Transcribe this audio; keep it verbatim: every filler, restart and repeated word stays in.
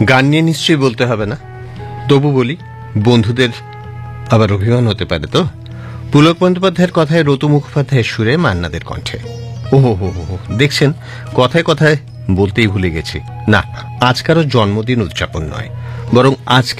গান নিয়ে নিশ্চয়ই বলতে হবে না, তবু বলি, বন্ধুদের আবার অভিমান হতে পারে তো। পুলক বন্দ্যোপাধ্যায়ের কথায় রতু মুখোপাধ্যায়ের সুরে মান্নাদের কণ্ঠে। ওহো হো হো, দেখছেন কথায় কথায় বলতেই ভুলে গেছি। না, আজ কারো জন্মদিন উদযাপন নয়, বরং আজ